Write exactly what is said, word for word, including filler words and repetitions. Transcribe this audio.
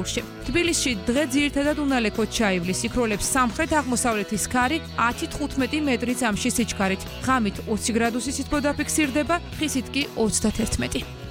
ათეულში. თბილისში დღე ძირითადად უნალექოდ ჩაივლის, იქროლებს სამხრეთ-აღმოსავლეთის ქარი ათი თხუთმეტი მეტრი წამში სიჩქარით. ღამით ოცი გრადუსი სითბო დაფიქსირდება, ხისით კი ოცდათერთმეტი.